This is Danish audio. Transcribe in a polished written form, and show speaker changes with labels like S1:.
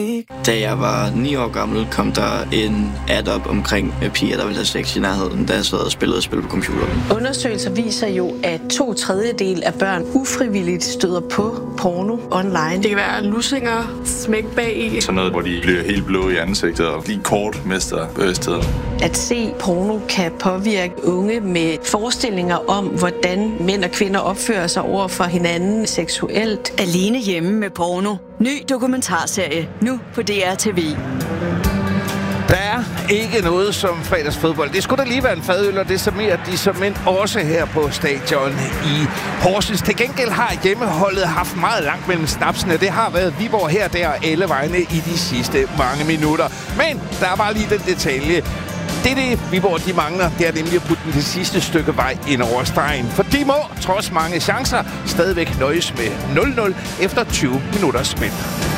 S1: Da jeg var 9 år gammel, kom der en ad op omkring piger, der ville have sex i nærheden, da jeg sad og spillede spil på computeren.
S2: Undersøgelser viser jo, at 2/3 af børn ufrivilligt støder på porno online.
S3: Det kan være lussinger, smæk bag i.
S4: Sådan noget, hvor de bliver helt blå i ansigtet og lige kort mister bevidstheden.
S2: At se porno kan påvirke unge med forestillinger om, hvordan mænd og kvinder opfører sig over for hinanden seksuelt.
S5: Alene hjemme med porno. Ny dokumentarserie nu på DR TV.
S6: Der er ikke noget som fredagsfodbold. Det skulle da lige være en fadøl, og det serverer de som mænd også her på stadion i Horsens. Til gengæld har hjemmeholdet haft meget langt mellem snapsene. Det har været Viborg her, der og alle vegne i de sidste mange minutter. Men der er bare lige den detalje. Det Viborg de mangler, det er nemlig at putte det sidste stykke vej ind over stregen. For de må, trods mange chancer, stadigvæk nøjes med 0-0 efter 20 minutters spil.